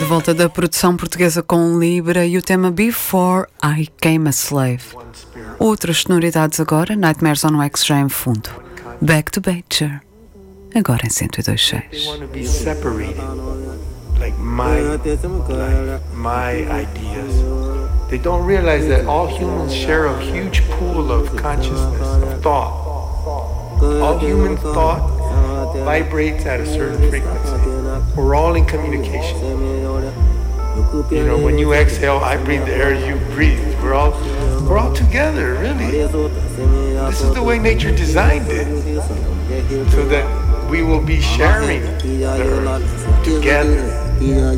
volta da produção portuguesa com Libra e o tema Before I Came a Slave. Outras sonoridades agora, Nightmares on Wax já em fundo. Back to Nature, agora em 102.6. Like my ideas. They don't realize that all humans share a huge pool of consciousness, of thought. All human thought vibrates at a certain frequency. We're all in communication. You know, when you exhale, I breathe the air you breathe. We're all together, really. This is the way nature designed it, so that we will be sharing the earth together.